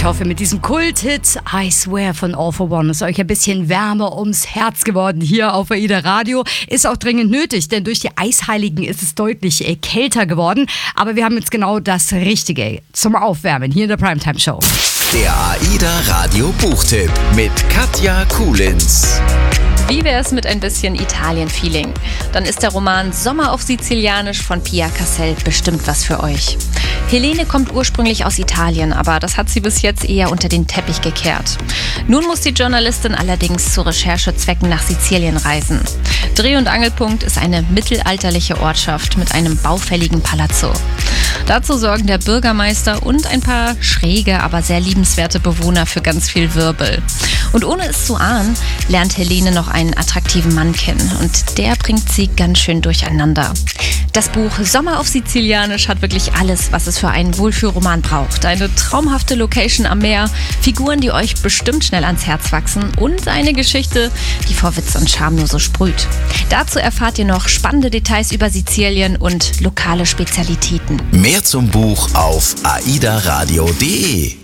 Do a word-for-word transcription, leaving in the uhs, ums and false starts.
Ich hoffe, mit diesem Kult-Hit I Swear von All for One ist euch ein bisschen wärmer ums Herz geworden hier auf AIDA Radio. Ist auch dringend nötig, denn durch die Eisheiligen ist es deutlich äh, kälter geworden. Aber wir haben jetzt genau das Richtige zum Aufwärmen hier in der Primetime Show. Der AIDA Radio Buchtipp mit Katja Kulins. Wie wäre es mit ein bisschen Italien-Feeling? Dann ist der Roman Sommer auf Sizilianisch von Pia Cassel bestimmt was für euch. Helene kommt ursprünglich aus Italien, aber das hat sie bis jetzt eher unter den Teppich gekehrt. Nun muss die Journalistin allerdings zu Recherchezwecken nach Sizilien reisen. Dreh- und Angelpunkt ist eine mittelalterliche Ortschaft mit einem baufälligen Palazzo. Dazu sorgen der Bürgermeister und ein paar schräge, aber sehr liebenswerte Bewohner für ganz viel Wirbel. Und ohne es zu ahnen, lernt Helene noch einen attraktiven Mann kennen und der bringt sie ganz schön durcheinander. Das Buch Sommer auf Sizilianisch hat wirklich alles, was es für einen Wohlfühlroman braucht. Eine traumhafte Location am Meer, Figuren, die euch bestimmt schnell ans Herz wachsen und eine Geschichte, die vor Witz und Charme nur so sprüht. Dazu erfahrt ihr noch spannende Details über Sizilien und lokale Spezialitäten. Mehr zum Buch auf aidaradio punkt de.